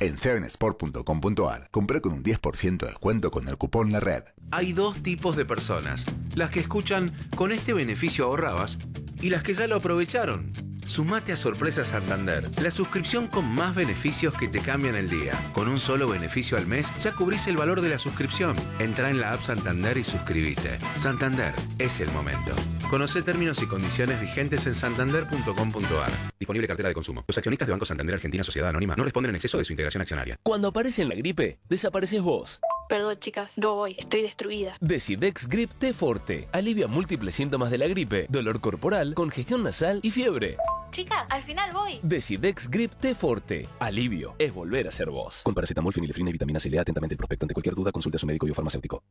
en 7sport.com.ar. Compré con un 10% de descuento con el cupón La Red. Hay dos tipos de personas: las que escuchan "con este beneficio ahorrabas" y las que ya lo aprovecharon. Sumate a Sorpresa Santander, la suscripción con más beneficios que te cambian el día. Con un solo beneficio al mes ya cubrís el valor de la suscripción. Entrá en la app Santander y suscribite. Santander, es el momento. Conocé términos y condiciones vigentes en santander.com.ar. Disponible cartera de consumo. Los accionistas de Banco Santander Argentina Sociedad Anónima no responden en exceso de su integración accionaria. Cuando aparece la gripe, desapareces vos. Perdón, chicas, no voy, estoy destruida. Decidex Grip T Forte alivia múltiples síntomas de la gripe, dolor corporal, congestión nasal y fiebre. Chicas, al final voy. Decidex Grip T Forte. Alivio es volver a ser vos. Con paracetamol, fenilefrina y vitamina C. Lea atentamente el prospecto. Ante cualquier duda, consulte a su médico y o farmacéutico.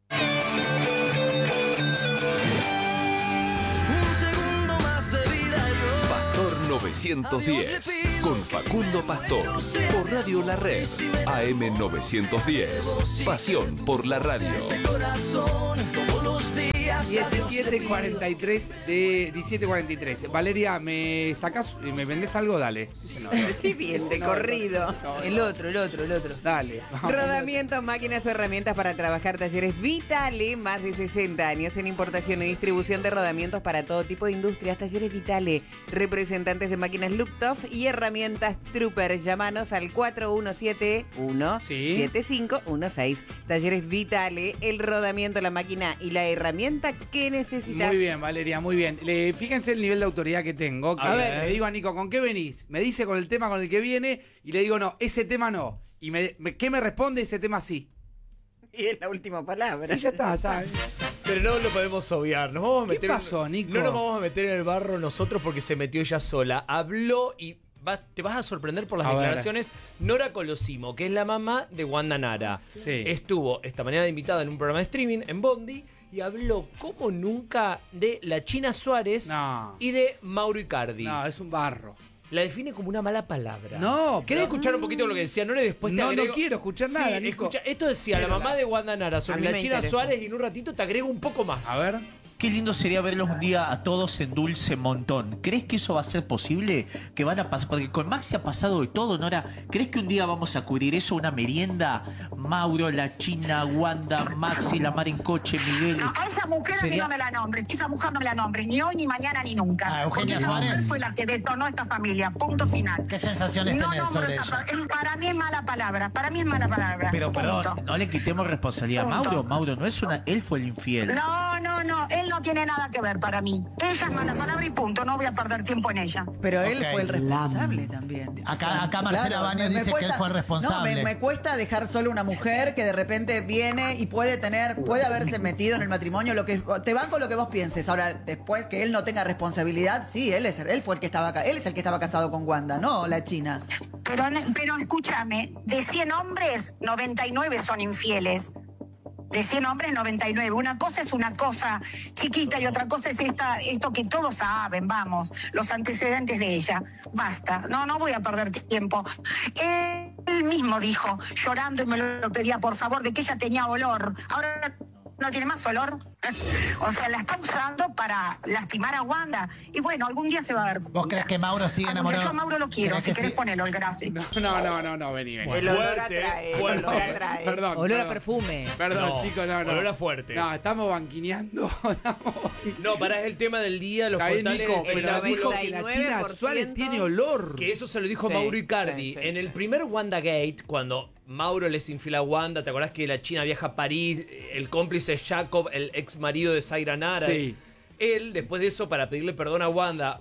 Pastor 910 con Facundo Pastor por Radio La Red. AM 910. Pasión por la radio. 17:43. Valeria, ¿me sacás y me vendés algo? Dale. Sí, bien, de corrido. El otro. Dale. Rodamientos, máquinas o herramientas para trabajar. Talleres Vitale, más de 60 años en importación y distribución de rodamientos para todo tipo de industrias. Talleres Vitale, representantes de máquinas Luptoff y herramientas Trooper. Llámanos al 4171-7516. Talleres Vitale, el rodamiento, la máquina y la herramienta que necesitas. Muy bien, Valeria, muy bien. Fíjense el nivel de autoridad que tengo. A ver. Le digo a Nico, ¿con qué venís? Me dice con el tema con el que viene y le digo, no, ese tema no. Y ¿qué me responde? Ese tema sí. Y es la última palabra. Y ya está, ¿sabes? Pero no lo podemos obviar. Nos vamos a meter ¿Qué pasó, Nico? No nos vamos a meter en el barro nosotros porque se metió ella sola. Habló y te vas a sorprender por las declaraciones. Nora Colosimo, que es la mamá de Wanda Nara. Sí. Estuvo esta mañana invitada en un programa de streaming en Bondi y habló como nunca de la China Suárez y de Mauro Icardi. No, es un barro. La define como una mala palabra. No, ¿Querés escuchar un poquito lo que decía Nora y después te agrego? No quiero escuchar nada, Nico. Escucha, esto decía la mamá de Wanda Nara sobre la China Suárez y en un ratito te agrego un poco más. A ver. Qué lindo sería verlos un día a todos en Dulce Montón. ¿Crees que eso va a ser posible? Que van a pasar, porque con Maxi ha pasado de todo, Nora. ¿Crees que un día vamos a cubrir eso, una merienda? Mauro, la China, Wanda, Maxi, la Mar en coche, Miguel. No, a esa mujer a mí no me la nombres. Esa mujer no me la nombres, ni hoy, ni mañana, ni nunca. Eugenia Porque Suárez. esa mujer fue la que detonó esta familia. Punto final. ¿Qué sensaciones tenés sobre ella? Para mí es mala palabra. Pero punto. no le quitemos responsabilidad a Mauro. Mauro no es una... Él fue el infiel. No. Él no tiene nada que ver para mí. Ella es mala palabra y punto. No voy a perder tiempo en ella. Pero él fue el responsable también. Acá Marcela Baños dice que él fue el responsable. No, me cuesta dejar solo una mujer que de repente viene y puede haberse metido en el matrimonio, lo que te banco lo que vos pienses. Ahora, después que él no tenga responsabilidad, sí, él fue el que estaba acá, él es el que estaba casado con Wanda, no la China. Pero escúchame, de 100 hombres, 99 son infieles. De 100 hombres, 99. Una cosa es una cosa chiquita y otra cosa es esto que todos saben, vamos, los antecedentes de ella. Basta, no voy a perder tiempo. Él mismo dijo, llorando, y me lo pedía por favor, de que ella tenía olor. Ahora no tiene más olor. O sea, la está usando para lastimar a Wanda. Y bueno, algún día se va a ver. ¿Vos crees que Mauro sigue enamorado? Yo a Mauro lo quiero, si querés sí? ponerlo el gráfico. No, vení. El olor atrae. Perdón. Olor a perfume. Perdón, chicos, no. Olor a fuerte. No, estamos banquineando. No, es el tema del día. Los portales. Nico, pero dijo que la China Suárez tiene olor. Que eso se lo dijo Mauro Icardi. Sí. En el primer WandaGate, cuando Mauro les infila a Wanda, ¿te acordás que la China viaja a París? El cómplice es Jacob, el ex marido de Zaira Nara. Sí. Él, después de eso, para pedirle perdón a Wanda,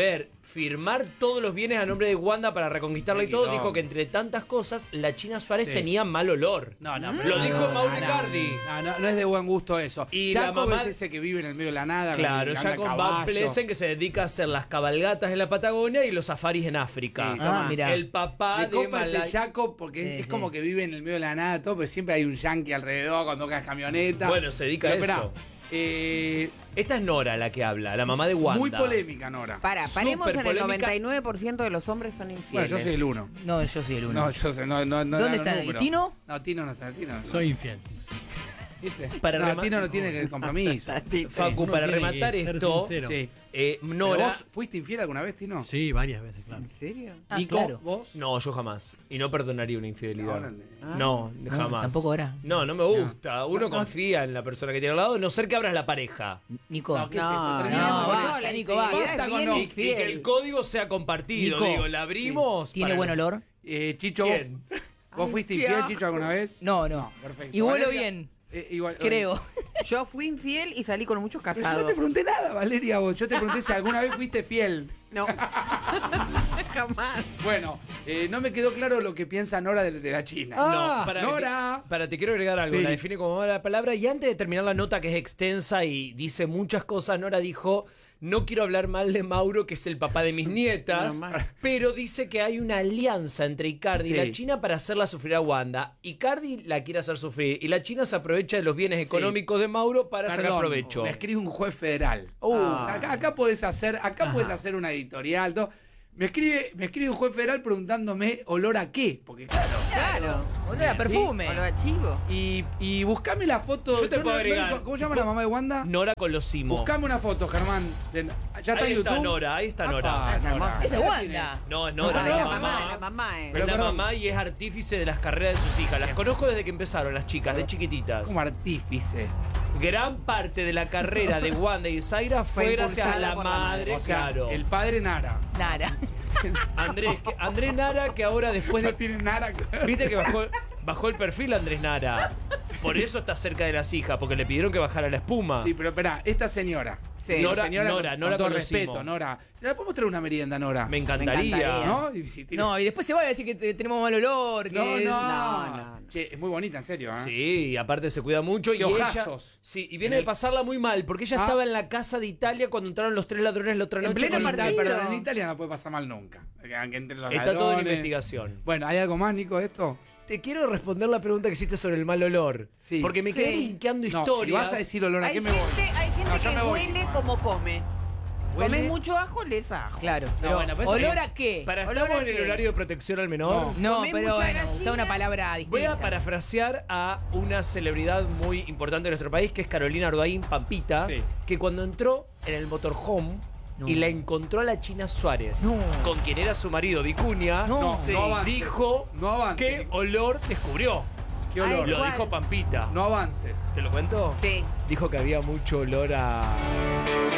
firmar todos los bienes a nombre de Wanda para reconquistarla y todo, dijo que entre tantas cosas, la China Suárez tenía mal olor. No, lo dijo Mauro Icardi. No es de buen gusto eso. Y Jacob la mamá es ese que vive en el medio de la nada. Claro, Jacob Van Plesen, que se dedica a hacer las cabalgatas en la Patagonia y los safaris en África. Sí, mirá. El papá Me de copa ese Malaya. Jacob porque es como que vive en el medio de la nada, todo, pero siempre hay un yankee alrededor cuando toca camioneta. Bueno, se dedica a eso. Esta es Nora la que habla, la mamá de Wanda. Muy polémica, Nora. Paremos en el 99% de los hombres son infieles. Bueno, yo soy el 1. No, yo soy el uno. No, yo sé, no. ¿Dónde está? ¿Y Tino? No, Tino no está. Tino no. Soy infiel. ¿Viste? Para Tino no tiene el compromiso. Facu, para rematar esto, Sí. Nora. ¿Vos fuiste infiel alguna vez, Tino? Sí, varias veces, claro. ¿En serio? Ah, Nico, claro. ¿vos? No, yo jamás. Y no perdonaría una infidelidad. No, No, jamás. tampoco ahora. No, no me gusta. Uno confía en la persona que tiene al lado, no ser que abras la pareja. Nico. No, ¿qué es eso? No, Terminemos no, con basta, eso. Nico, basta. Basta con Bien no. Y que el código sea compartido. Nico. Digo, la abrimos. ¿Tiene para- buen olor? Chicho, ¿Quién? ¿vos fuiste Ay, infiel, qué Chicho, alguna vez? No. Perfecto. Y huelo Valeria, bien, igual, creo. Yo fui infiel y salí con muchos Pero yo casados. no te pregunté nada, Valeria, vos. Yo te pregunté si alguna vez fuiste fiel. No. Jamás. Bueno, no me quedó claro lo que piensa Nora de la China. No, Nora. te quiero agregar algo. Sí. La define como mala palabra. Y antes de terminar la nota, que es extensa y dice muchas cosas, Nora dijo: no quiero hablar mal de Mauro, que es el papá de mis nietas, pero dice que hay una alianza entre Icardi y Sí. la China para hacerla sufrir a Wanda. Icardi la quiere hacer sufrir y la China se aprovecha de los bienes económicos de Mauro para sacar Perdón, provecho. Me escribe un juez federal. O sea, acá podés hacer una editorial, todo. Me escribe un juez federal preguntándome olor a qué, porque Claro. Olor a perfume. Olor a chivo. y buscame la foto. Yo te puedo agregar. ¿Cómo se llama la mamá de Wanda? Nora Colosimo. Buscame una foto, Germán. ¿Ya está Ahí en está YouTube? Nora, ahí está Apa, Nora. Nora. Esa es Wanda. No, es No, Nora, no, la la mamá. La mamá es. Pero Es la perdón. mamá y es artífice de las carreras de sus hijas. Las conozco desde que empezaron las chicas, de chiquititas. Como artífice. Gran parte de la carrera de Wanda y Zaira fue Fue gracias a impulsada la por la madre, O sea, claro. el padre Nara. Nara. Andrés Nara, que ahora después No de... tiene Nara. Viste que bajó el perfil Andrés Nara. Por eso está cerca de las hijas, porque le pidieron que bajara la espuma. Sí, pero espera, esta señora. Sí. Digo, Nora señora, con todo conocimos. respeto, Nora. ¿Le podemos traer una merienda, Nora? Me encantaría. Me encantaría. ¿No? Y si tiene- No, y después se va a decir que tenemos mal olor. Que... No. Che, es muy bonita, en serio, ¿eh? Sí, y aparte se cuida mucho. Qué y ella, ojazos. sí, y viene de pasarla muy mal, porque ella estaba en la casa de Italia cuando entraron los 3 ladrones la otra En noche. pleno con partido. Perdón, en Italia no puede pasar mal nunca. Aunque entre los Está todo en ladrones. investigación. Bueno, ¿hay algo más, Nico, de esto? Te quiero responder la pregunta que hiciste sobre el mal olor. Sí. Porque me quedé Sí. linkeando No, historias. si vas a decir olor, ¿a qué me voy? Hay gente No, yo que me voy. huele como come. ¿Huele? Come mucho ajo, les ajo. Claro. No, Pero, bueno, pues ¿olor eso- a qué? Para ¿Olor estamos a en el qué? horario de protección al menor. No, Comé pero mucha bueno, gallina. usa una palabra distinta. Voy a parafrasear a una celebridad muy importante de nuestro país, que es Carolina Ardaín Pampita, Sí. que cuando entró en el motorhome No. y la encontró a la China Suárez, No. con quien era su marido Vicuña, No, sí, no avances. dijo No avances. qué olor descubrió. ¿Qué olor? Lo ¿cuál? dijo Pampita. No avances. ¿Te lo cuento? Sí. Dijo que había mucho olor a...